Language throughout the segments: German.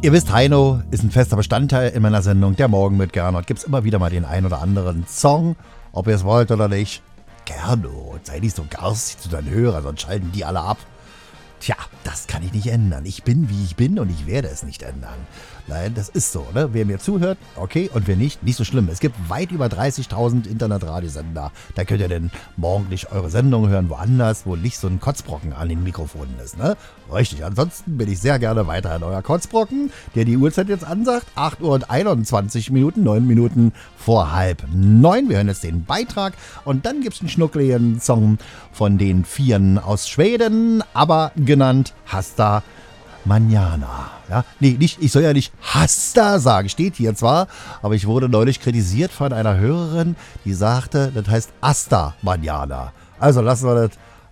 Ihr wisst, Heino ist ein fester Bestandteil in meiner Sendung Der Morgen mit Gernot. Gibt's immer wieder mal den ein oder anderen Song, ob ihr es wollt oder nicht. Gernot, sei nicht so garstig zu deinen Hörern, sonst schalten die alle ab. Tja, das kann ich nicht ändern. Ich bin, wie ich bin und ich werde es nicht ändern. Nein, das ist so, ne? Wer mir zuhört, okay, und wer nicht, nicht so schlimm. Es gibt weit über 30.000 Internetradiosender. Da könnt ihr denn morgendlich eure Sendung hören, woanders, wo nicht so ein Kotzbrocken an den Mikrofonen ist, ne? Richtig, ansonsten bin ich sehr gerne weiterhin euer Kotzbrocken, der die Uhrzeit jetzt ansagt. 8 Uhr und 21 Minuten, 9 Minuten vor 8:30. Wir hören jetzt den Beitrag und dann gibt's einen schnuckligen Song von den Vieren aus Schweden, aber genannt Hasta Manana. Ja, nee, nicht, ich soll ja nicht Hasta sagen, steht hier zwar, aber ich wurde neulich kritisiert von einer Hörerin, die sagte, das heißt Hasta Manana. Also lassen wir das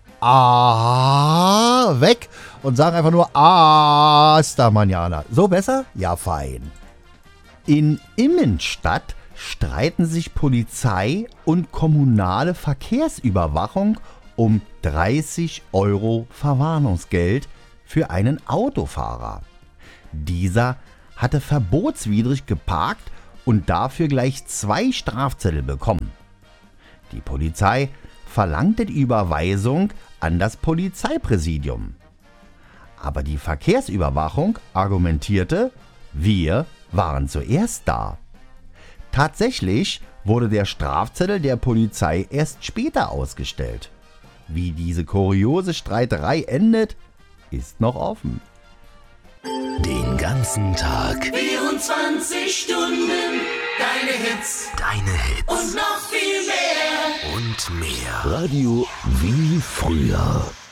weg und sagen einfach nur Hasta Manana. So besser? Ja, fein. In Immenstadt streiten sich Polizei und kommunale Verkehrsüberwachung um 30 € Verwarnungsgeld für einen Autofahrer. Dieser hatte verbotswidrig geparkt und dafür gleich 2 Strafzettel bekommen. Die Polizei verlangte die Überweisung an das Polizeipräsidium. Aber die Verkehrsüberwachung argumentierte, wir waren zuerst da. Tatsächlich wurde der Strafzettel der Polizei erst später ausgestellt. Wie diese kuriose Streiterei endet, ist noch offen. Den ganzen Tag 24 Stunden, deine Hits und noch viel mehr. Und mehr. Radio wie früher.